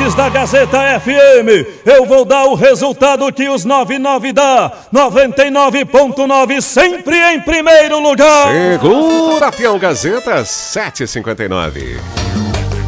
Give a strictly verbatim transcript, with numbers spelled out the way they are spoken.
ouvintes da Gazeta F M, eu vou dar o resultado que os noventa e nove dá. noventa e nove ponto nove, sempre em primeiro lugar. Segura, peão Gazeta, sete e cinquenta e nove.